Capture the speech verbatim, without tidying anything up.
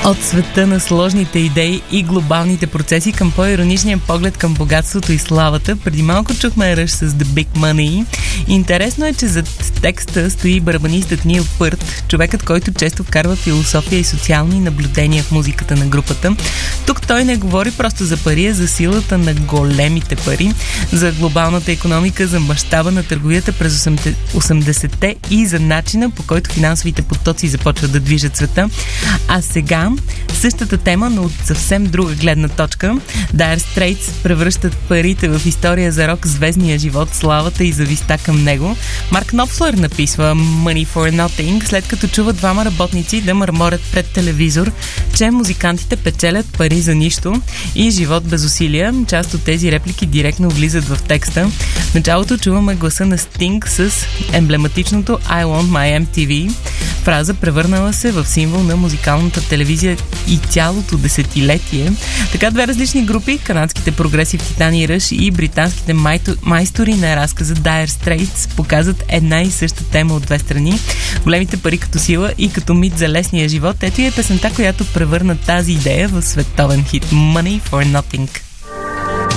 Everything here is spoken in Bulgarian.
От света на сложните идеи и глобалните процеси към по-ироничния поглед към богатството и славата. Преди малко чухме Rush с The Big Money. Интересно е, че зад текста стои барабанистът Нил Пърт, човекът, който често вкарва философия и социални наблюдения в музиката на групата. Тук той не говори просто за пари, а за силата на големите пари, за глобалната икономика, за мащаба на търговията през осемдесетте и за начина, по който финансовите потоци започват да движат света. А сега същата тема, но от съвсем друга гледна точка. Dire Straits превръщат парите в история за рок, звездния живот, славата и зависта към него. Марк Knopfler написва Money for Nothing, след като чува двама работници да мърморят пред телевизор, че музикантите печелят пари за нищо и живот без усилия. Част от тези реплики директно влизат в текста. В началото чуваме гласа на Sting с емблематичното I want my Ем Ти Ви, фраза превърнала се в символ на музикалната телевизия и цялото десетилетие. Така две различни групи, канадските прогресив Титан и Rush и британските майто, майстори на разказа Dire Straits, показват една и съща тема от две страни. Големите пари като сила и като мит за лесния живот. Ето и е песента, която превърна тази идея в световен хит. Money for Nothing.